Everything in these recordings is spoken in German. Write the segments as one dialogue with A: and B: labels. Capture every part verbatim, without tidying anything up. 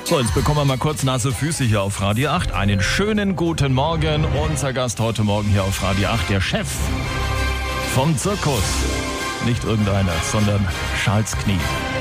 A: So, jetzt bekommen wir mal kurz nasse Füße hier auf Radio acht. Einen schönen guten Morgen. Unser Gast heute Morgen hier auf Radio acht, der Chef vom Zirkus. Nicht irgendeiner, sondern Charles Knie.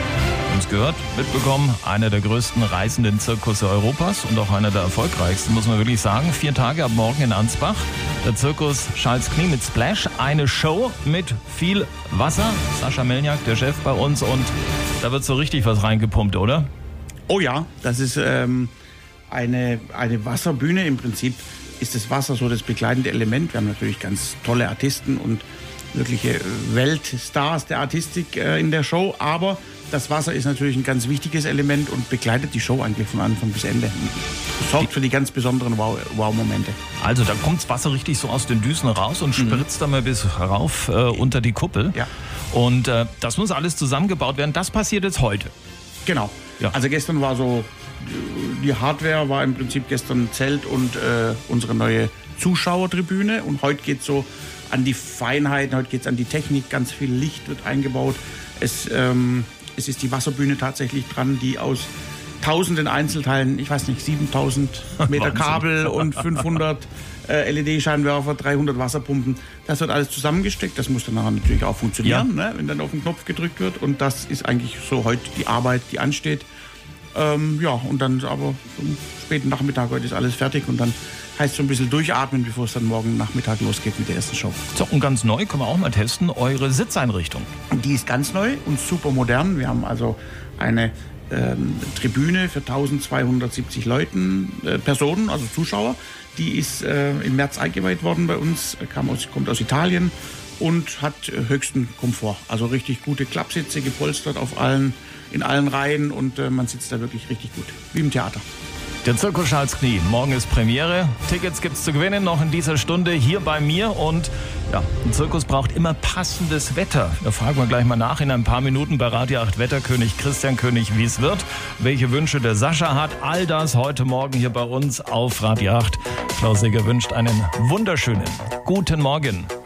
A: Uns gehört, mitbekommen, einer der größten reisenden Zirkusse Europas und auch einer der erfolgreichsten, muss man wirklich sagen. Vier Tage ab morgen in Ansbach. Der Zirkus Charles Knie mit Splash. Eine Show mit viel Wasser. Sascha Melniak, der Chef bei uns. Und da wird so richtig was reingepumpt, oder?
B: Oh ja, das ist ähm, eine, eine Wasserbühne. Im Prinzip ist das Wasser so das begleitende Element. Wir haben natürlich ganz tolle Artisten und wirkliche Weltstars der Artistik äh, in der Show. Aber das Wasser ist natürlich ein ganz wichtiges Element und begleitet die Show eigentlich von Anfang bis Ende. Sorgt für die ganz besonderen Wow- Wow-Momente.
A: Also da kommt das Wasser richtig so aus den Düsen raus und spritzt mhm. dann mal bis rauf äh, unter die Kuppel.
B: Ja.
A: Und äh, das muss alles zusammengebaut werden. Das passiert jetzt heute.
B: Genau.
A: Ja.
B: Also gestern war so, die Hardware war im Prinzip gestern Zelt und äh, unsere neue Zuschauertribüne. Und heute geht es so an die Feinheiten, heute geht es an die Technik. Ganz viel Licht wird eingebaut. Es, ähm, es ist die Wasserbühne tatsächlich dran, die aus tausenden Einzelteilen, ich weiß nicht, siebentausend Meter Kabel und fünfhundert äh, L E D-Scheinwerfer, dreihundert Wasserpumpen, das wird alles zusammengesteckt. Das muss dann nachher natürlich auch funktionieren,
A: Ja.
B: ne, wenn dann auf den Knopf gedrückt wird. Und das ist eigentlich so heute die Arbeit, die ansteht. Ähm, ja, und dann aber am späten Nachmittag, heute ist alles fertig und dann heißt es so ein bisschen durchatmen, bevor es dann morgen Nachmittag losgeht mit der ersten Show.
A: So, und ganz neu, können wir auch mal testen, eure Sitzeinrichtung.
B: Die ist ganz neu und super modern. Wir haben also eine ähm, Tribüne für eintausendzweihundertsiebzig Leuten, äh, Personen, also Zuschauer. Die ist äh, im März eingeweiht worden bei uns, kam aus, kommt aus Italien und hat äh, höchsten Komfort. Also richtig gute Klappsitze, gepolstert auf allen, in allen Reihen und äh, man sitzt da wirklich richtig gut, wie im Theater.
A: Der Zirkus Charles Knie. Morgen ist Premiere. Tickets gibt's zu gewinnen, noch in dieser Stunde hier bei mir. Und ja, ein Zirkus braucht immer passendes Wetter. Da fragen wir gleich mal nach in ein paar Minuten bei Radio acht Wetterkönig Christian König, wie es wird. Welche Wünsche der Sascha hat. All das heute Morgen hier bei uns auf Radio acht. Klaus Seger wünscht einen wunderschönen guten Morgen.